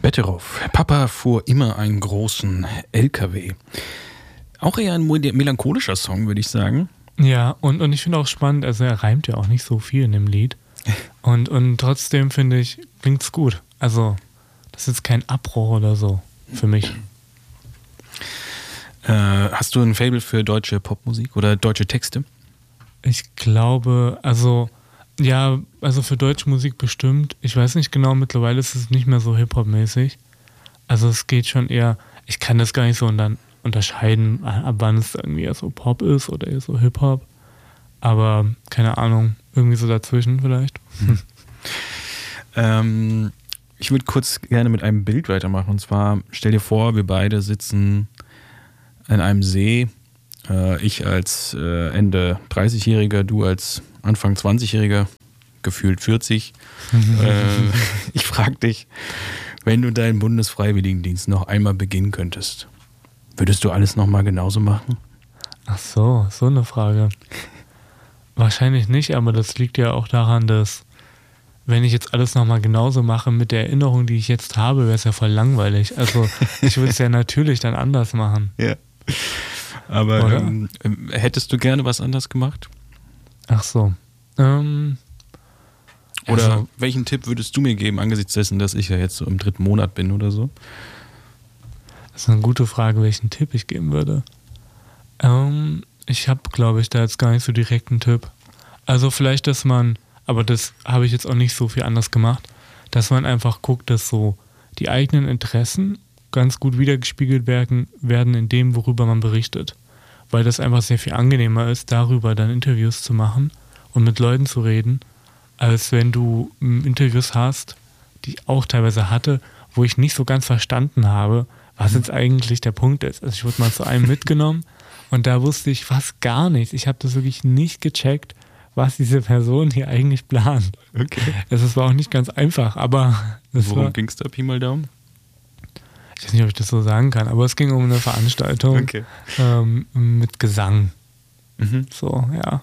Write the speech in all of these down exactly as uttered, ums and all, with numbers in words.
Betteroff. Papa fuhr immer einen großen L K W. Auch eher ein melancholischer Song, würde ich sagen. Ja, und, und ich finde auch spannend, also er reimt ja auch nicht so viel in dem Lied. Und, und trotzdem finde ich, klingt's gut. Also, das ist jetzt kein Abbruch oder so für mich. Äh, hast du ein Faible für deutsche Popmusik oder deutsche Texte? Ich glaube, also, ja, also für deutsche Musik bestimmt. Ich weiß nicht genau, mittlerweile ist es nicht mehr so Hip-Hop-mäßig. Also es geht schon eher, ich kann das gar nicht so dann unterscheiden, ab wann es irgendwie eher so Pop ist oder eher so Hip-Hop. Aber keine Ahnung, irgendwie so dazwischen vielleicht. Hm. ähm, ich würde kurz gerne mit einem Bild weitermachen. Und zwar, stell dir vor, wir beide sitzen an einem See. Äh, ich als äh, Ende dreißigjähriger, du als Anfang zwanzigjähriger, gefühlt vierzig. äh, ich frage dich, wenn du deinen Bundesfreiwilligendienst noch einmal beginnen könntest, würdest du alles nochmal genauso machen? Ach so, so eine Frage. Wahrscheinlich nicht, aber das liegt ja auch daran, dass wenn ich jetzt alles nochmal genauso mache mit der Erinnerung, die ich jetzt habe, wäre es ja voll langweilig. Also ich würde es ja natürlich dann anders machen. Ja. Aber ähm, hättest du gerne was anders gemacht? Ach so. Ähm, oder also, welchen Tipp würdest du mir geben, angesichts dessen, dass ich ja jetzt so im dritten Monat bin oder so? Das ist eine gute Frage, welchen Tipp ich geben würde. Ähm, ich habe, glaube ich, da jetzt gar nicht so direkt einen Tipp. Also vielleicht, dass man, aber das habe ich jetzt auch nicht so viel anders gemacht, dass man einfach guckt, dass so die eigenen Interessen ganz gut wiedergespiegelt werden, werden in dem, worüber man berichtet. Weil das einfach sehr viel angenehmer ist, darüber dann Interviews zu machen und mit Leuten zu reden, als wenn du Interviews hast, die ich auch teilweise hatte, wo ich nicht so ganz verstanden habe, was jetzt eigentlich der Punkt ist. Also ich wurde mal zu einem mitgenommen und da wusste ich fast gar nichts. Ich habe das wirklich nicht gecheckt, was diese Person hier eigentlich plant. Okay. Das war auch nicht ganz einfach, aber... Worum ging es da, Pi mal Daumen? Ich weiß nicht, ob ich das so sagen kann, aber es ging um eine Veranstaltung okay. ähm, mit Gesang. Mhm. So, ja.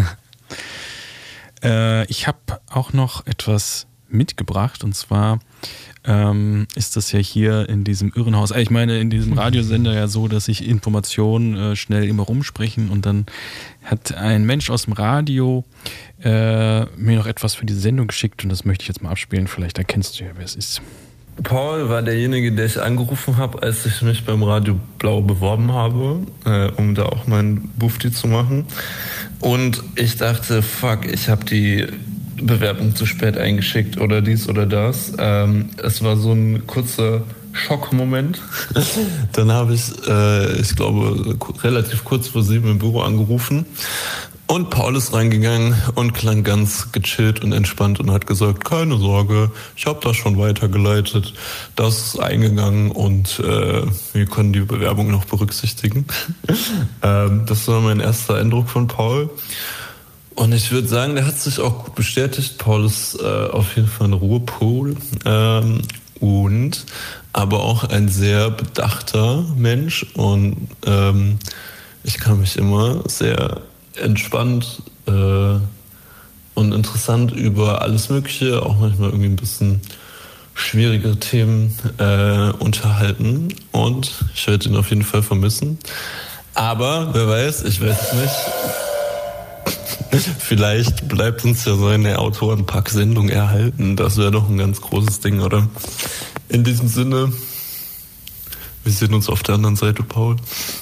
äh, ich habe auch noch etwas mitgebracht und zwar ähm, ist das ja hier in diesem Irrenhaus, ich meine in diesem Radiosender ja so, dass sich Informationen äh, schnell immer rumsprechen und dann hat ein Mensch aus dem Radio äh, mir noch etwas für diese Sendung geschickt und das möchte ich jetzt mal abspielen, vielleicht erkennst du ja, wer es ist. Paul war derjenige, der ich angerufen habe, als ich mich beim Radio Blau beworben habe, äh, um da auch meinen Bufti zu machen. Und ich dachte, fuck, ich habe die Bewerbung zu spät eingeschickt oder dies oder das. Ähm, es war so ein kurzer Schockmoment. Dann habe ich, äh, ich glaube, relativ kurz vor sieben im Büro angerufen. Und Paul ist reingegangen und klang ganz gechillt und entspannt und hat gesagt, keine Sorge, ich habe das schon weitergeleitet, das ist eingegangen und äh, wir können die Bewerbung noch berücksichtigen. ähm, das war mein erster Eindruck von Paul. Und ich würde sagen, der hat sich auch gut bestätigt. Paul ist äh, auf jeden Fall ein Ruhepol ähm, und aber auch ein sehr bedachter Mensch und ähm, ich kann mich immer sehr entspannt äh, und interessant über alles Mögliche, auch manchmal irgendwie ein bisschen schwierige Themen äh, unterhalten und ich werde ihn auf jeden Fall vermissen. Aber wer weiß, ich weiß es nicht. Vielleicht bleibt uns ja seine Autorenpack-Sendung erhalten. Das wäre doch ein ganz großes Ding, oder? In diesem Sinne, wir sehen uns auf der anderen Seite, Paul.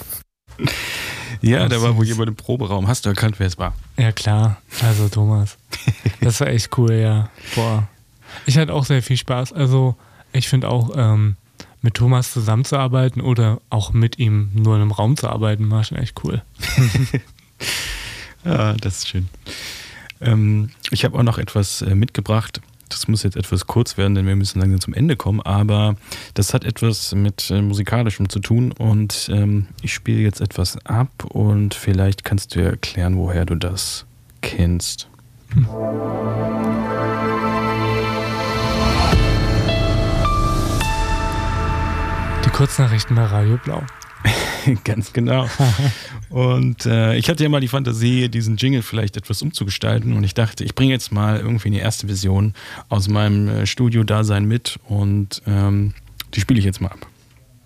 Ja, da war wohl jemand im Proberaum. Hast du erkannt, wer es war? Ja, klar. Also Thomas. Das war echt cool, ja. Boah. Ich hatte auch sehr viel Spaß. Also ich finde auch, ähm, mit Thomas zusammenzuarbeiten oder auch mit ihm nur in einem Raum zu arbeiten, war schon echt cool. Ja, das ist schön. Ähm, ich habe auch noch etwas äh, mitgebracht. Das muss jetzt etwas kurz werden, denn wir müssen langsam zum Ende kommen, aber das hat etwas mit äh, Musikalischem zu tun und ähm, ich spiele jetzt etwas ab und vielleicht kannst du erklären, woher du das kennst. Hm. Die Kurznachrichten bei Radio Blau. Ganz genau. Und äh, ich hatte ja mal die Fantasie, diesen Jingle vielleicht etwas umzugestalten und ich dachte, ich bringe jetzt mal irgendwie eine erste Version aus meinem äh, Studio-Dasein mit und ähm, Die spiele ich jetzt mal ab.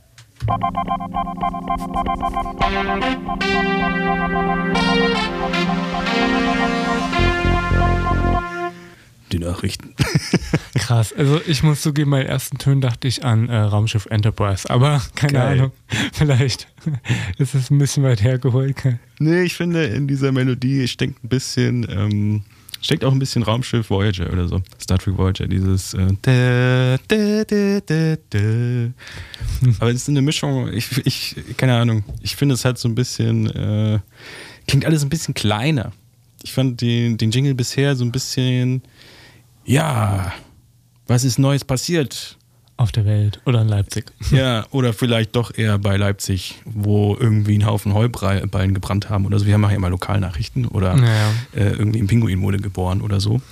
Die Nachrichten. Krass, also ich muss zugeben, bei den ersten Tönen dachte ich an äh, Raumschiff Enterprise, aber keine Geil. Ahnung, vielleicht ist es ein bisschen weit hergeholt. Nee, ich finde, in dieser Melodie steckt ein bisschen, ähm, steckt auch ein bisschen Raumschiff Voyager oder so. Star Trek Voyager, dieses äh, da, da, da, da, da. Aber es ist eine Mischung, ich, ich, keine Ahnung, ich finde es halt so ein bisschen, äh, klingt alles ein bisschen kleiner. Ich fand den, den Jingle bisher so ein bisschen, ja, was ist Neues passiert? Auf der Welt oder in Leipzig. Ja, oder vielleicht doch eher bei Leipzig, wo irgendwie ein Haufen Heuballen gebrannt haben oder so. Wir machen ja immer Lokalnachrichten oder Naja. äh, irgendwie ein Pinguin wurde geboren oder so.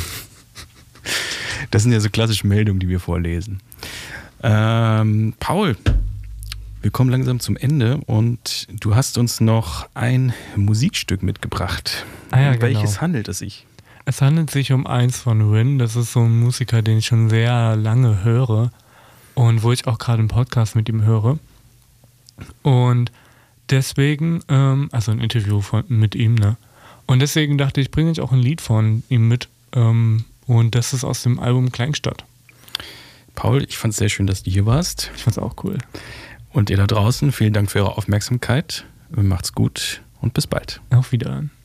Das sind ja so klassische Meldungen, die wir vorlesen. Ähm, Paul, wir kommen langsam zum Ende und du hast uns noch ein Musikstück mitgebracht. Ah ja, um welches genau. handelt es sich? Es handelt sich um eins von Rin. Das ist so ein Musiker, den ich schon sehr lange höre und wo ich auch gerade einen Podcast mit ihm höre. Und deswegen, ähm, also ein Interview von, mit ihm, ne? Und deswegen dachte ich, bringe ich auch ein Lied von ihm mit. Ähm, und das ist aus dem Album Kleinstadt. Paul, ich fand es sehr schön, dass du hier warst. Ich fand's auch cool. Und ihr da draußen, vielen Dank für eure Aufmerksamkeit. Macht's gut und bis bald. Auf Wiedersehen.